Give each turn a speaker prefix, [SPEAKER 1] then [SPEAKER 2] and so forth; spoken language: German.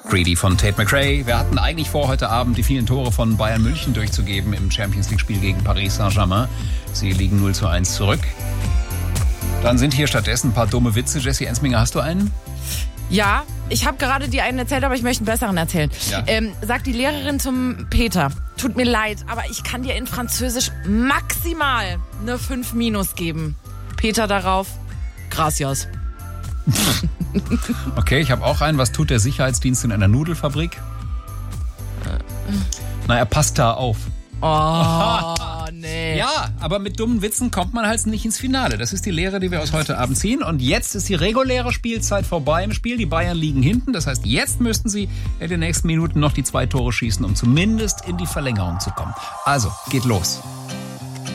[SPEAKER 1] Greedy von Tate McRae. Wir hatten eigentlich vor, heute Abend die vielen Tore von Bayern München durchzugeben im Champions-League-Spiel gegen Paris Saint-Germain. Sie liegen 0:1 zurück. Dann sind hier stattdessen ein paar dumme Witze. Jessie Ensminger, hast du einen?
[SPEAKER 2] Ja, ich habe gerade die einen erzählt, aber ich möchte einen besseren erzählen.
[SPEAKER 1] Ja.
[SPEAKER 2] Sagt die Lehrerin zum Peter, tut mir leid, aber ich kann dir in Französisch maximal eine 5- geben. Peter darauf, gracias.
[SPEAKER 1] Okay, ich habe auch einen. Was tut der Sicherheitsdienst in einer Nudelfabrik? Na, er passt da auf.
[SPEAKER 2] Oh, nee.
[SPEAKER 1] Ja, aber mit dummen Witzen kommt man halt nicht ins Finale. Das ist die Lehre, die wir aus heute Abend ziehen. Und jetzt ist die reguläre Spielzeit vorbei im Spiel. Die Bayern liegen hinten. Das heißt, jetzt müssten sie in den nächsten Minuten noch die 2 Tore schießen, um zumindest in die Verlängerung zu kommen. Also, geht los.